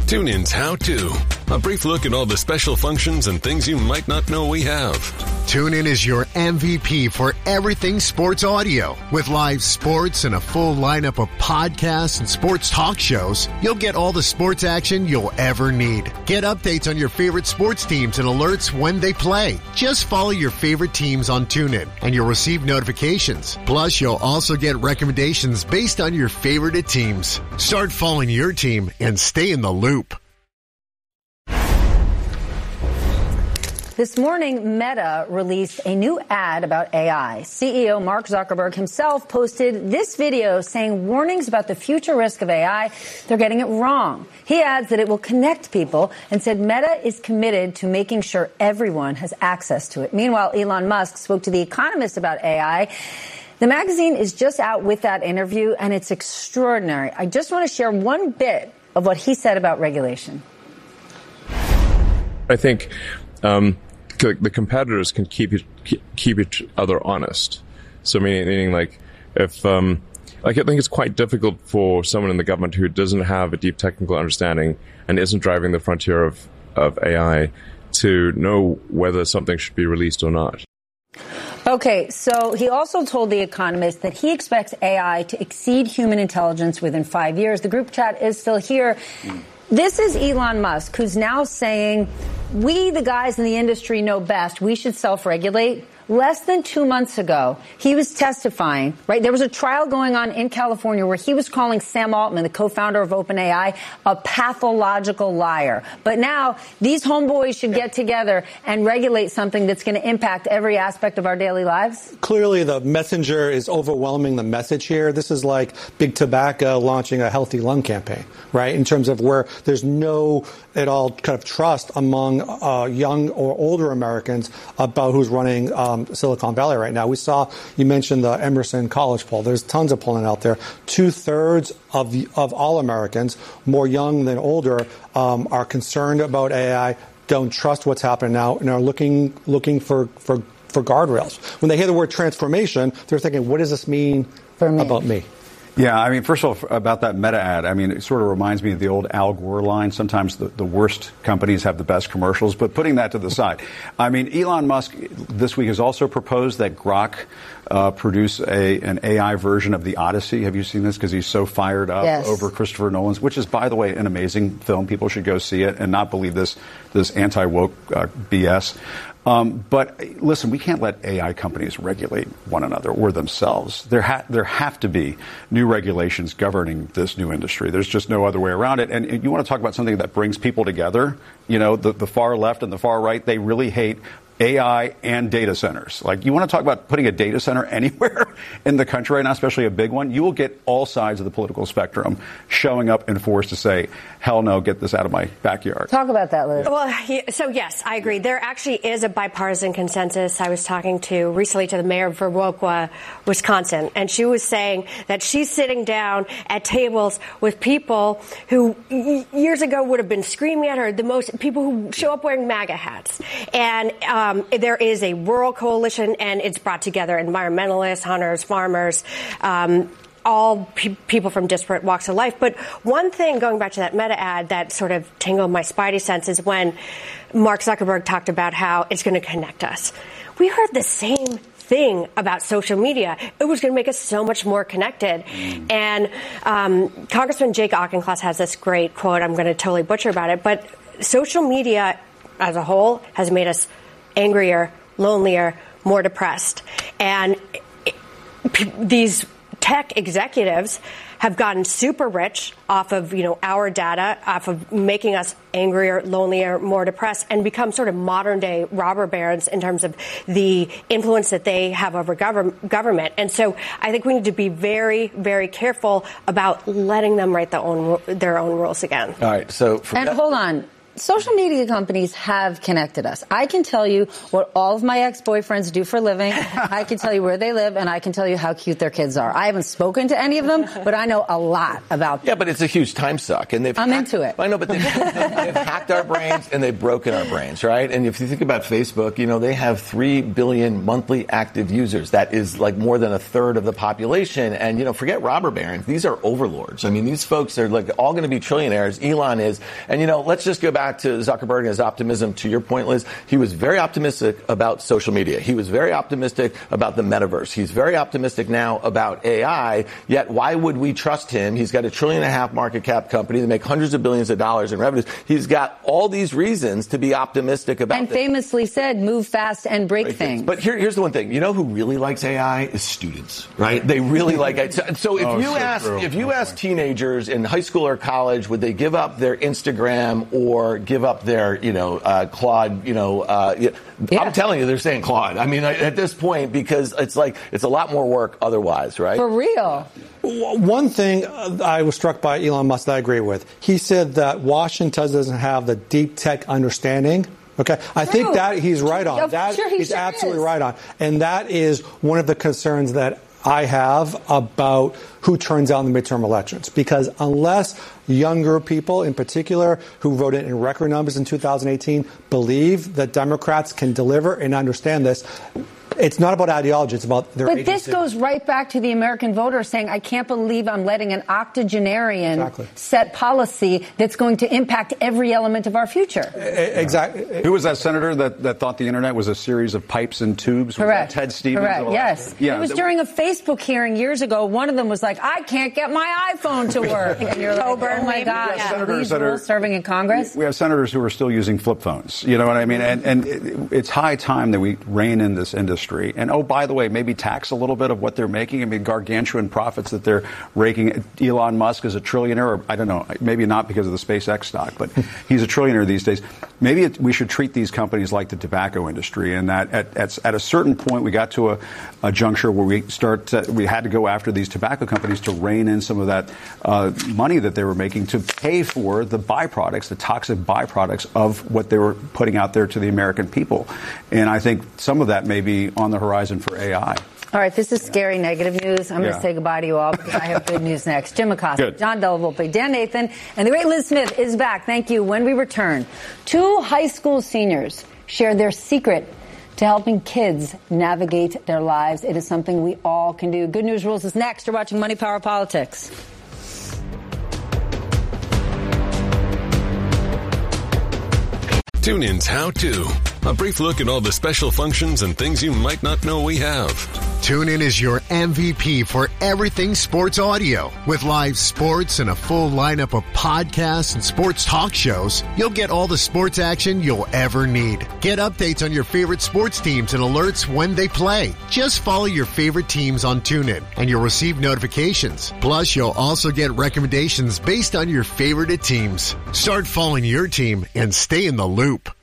TuneIn's How To. A brief look at all the special functions and things you might not know we have. TuneIn is your MVP for everything sports audio. With live sports and a full lineup of podcasts and sports talk shows, you'll get all the sports action you'll ever need. Get updates on your favorite sports teams and alerts when they play. Just follow your favorite teams on TuneIn and you'll receive notifications. Plus, you'll also get recommendations based on your favorite teams. Start following your team and stay in the loop. This morning, Meta released a new ad about AI. CEO Mark Zuckerberg himself posted this video saying warnings about the future risk of AI. They're getting it wrong. He adds that it will connect people and said Meta is committed to making sure everyone has access to it. Meanwhile, Elon Musk spoke to The Economist about AI. The magazine is just out with that interview, and it's extraordinary. I just want to share one bit of what he said about regulation. I think the competitors can keep each other honest. So meaning like if I think it's quite difficult for someone in the government who doesn't have a deep technical understanding and isn't driving the frontier of AI to know whether something should be released or not. Okay, so he also told The Economist that he expects AI to exceed human intelligence within 5 years. The group chat is still here. This is Elon Musk, who's now saying, we, the guys in the industry, know best. We should self-regulate. Less than 2 months ago, he was testifying, right? There was a trial going on in California where he was calling Sam Altman, the co-founder of OpenAI, a pathological liar. But now these homeboys should get together and regulate something that's going to impact every aspect of our daily lives. Clearly, the messenger is overwhelming the message here. This is like big tobacco launching a healthy lung campaign, right? In terms of where there's no at all kind of trust among young or older Americans about who's running Silicon Valley right now. You mentioned the Emerson College poll. There's tons of polling out there. 2/3 of all Americans, more young than older, are concerned about AI, don't trust what's happening now, and are looking for guardrails. When they hear the word transformation, they're thinking, what does this mean about me? Yeah, I mean, first of all, about that Meta ad, I mean, it sort of reminds me of the old Al Gore line. Sometimes the worst companies have the best commercials, but putting that to the side. I mean, Elon Musk this week has also proposed that Grok produce an AI version of the Odyssey. Have you seen this? Because he's so fired up over Christopher Nolan's, which is, by the way, an amazing film. People should go see it and not believe this anti-woke BS. But listen, we can't let AI companies regulate one another or themselves. There have to be new regulations governing this new industry. There's just no other way around it. And you want to talk about something that brings people together? You know, the far left and the far right, they really hate AI and data centers. Like, you want to talk about putting a data center anywhere in the country right now, especially a big one, you will get all sides of the political spectrum showing up in force to say, hell no, get this out of my backyard. Talk about that, Liz. Well, so yes, I agree. There actually is a bipartisan consensus. I was talking recently to the mayor of Viroqua, Wisconsin, and she was saying that she's sitting down at tables with people who years ago would have been screaming at her, people who show up wearing MAGA hats. And there is a rural coalition, and it's brought together environmentalists, hunters, farmers, all people from disparate walks of life. But one thing, going back to that Meta ad, that sort of tingled my spidey sense is when Mark Zuckerberg talked about how it's going to connect us. We heard the same thing about social media. It was going to make us so much more connected. And Congressman Jake Auchincloss has this great quote. I'm going to totally butcher about it, but social media as a whole has made us angrier, lonelier, more depressed. And these tech executives have gotten super rich off of, our data, off of making us angrier, lonelier, more depressed, and become sort of modern day robber barons in terms of the influence that they have over government. And so I think we need to be very, very careful about letting them write their own rules again. All right. So hold on. social media companies have connected us. I can tell you what all of my ex-boyfriends do for a living. I can tell you where they live, and I can tell you how cute their kids are. I haven't spoken to any of them, but I know a lot about them. Yeah, but it's a huge time suck. And I'm into it. I know, but they've hacked our brains and they've broken our brains, right? And if you think about Facebook, they have 3 billion monthly active users. That is like more than a third of the population. And, forget robber barons. These are overlords. I mean, these folks are like all going to be trillionaires. Elon is. And, let's just go back to Zuckerberg and his optimism. To your point, Liz, he was very optimistic about social media. He was very optimistic about the metaverse. He's very optimistic now about AI. Yet, why would we trust him? He's got $1.5 trillion market cap company. They make hundreds of billions of dollars in revenues. He's got all these reasons to be optimistic about And famously said, move fast and break things. But here's the one thing. Who really likes AI is students, right? They really like it. So if you ask teenagers in high school or college, would they give up their Instagram or give up their, Claude, I'm telling you, they're saying Claude. I mean, at this point, because it's a lot more work otherwise, right? For real. One thing I was struck by Elon Musk that I agree with. He said that Washington doesn't have the deep tech understanding. Okay, I think that he's right on. He's absolutely right on. And that is one of the concerns that I have about who turns out in the midterm elections. Because unless younger people in particular who voted in record numbers in 2018 believe that Democrats can deliver and understand this, it's not about ideology. It's about their agency. But this goes right back to the American voter saying, I can't believe I'm letting an octogenarian set policy that's going to impact every element of our future. Exactly. Who was that senator that thought the internet was a series of pipes and tubes? Correct. Was that Ted Stevens? Correct. Yes. Yeah, it was during a Facebook hearing years ago. One of them was like, I can't get my iPhone to work. And you're like, oh my gosh, these rules serving in Congress? We have senators who are still using flip phones. You know what I mean? And it's high time that we rein in this industry. And, oh, by the way, maybe tax a little bit of what they're making. I mean, gargantuan profits that they're raking. Elon Musk is a trillionaire, or I don't know, maybe not because of the SpaceX stock, but he's a trillionaire these days. Maybe we should treat these companies like the tobacco industry, and that at a certain point we got to a juncture where we had to go after these tobacco companies to rein in some of that money that they were making to pay for the byproducts, the toxic byproducts of what they were putting out there to the American people. And I think some of that may be on the horizon for AI. All right, this is scary negative news. I'm going to say goodbye to you all because I have good news next. Jim Acosta, John Della Volpe, Dan Nathan, and the great Liz Smith is back. Thank you. When we return, 2 high school seniors share their secret to helping kids navigate their lives. It is something we all can do. Good News Rules is next. You're watching Money Power Politics. TuneIn's How To. A brief look at all the special functions and things you might not know we have. TuneIn is your MVP for everything sports audio. With live sports and a full lineup of podcasts and sports talk shows, you'll get all the sports action you'll ever need. Get updates on your favorite sports teams and alerts when they play. Just follow your favorite teams on TuneIn and you'll receive notifications. Plus, you'll also get recommendations based on your favorite teams. Start following your team and stay in the loop.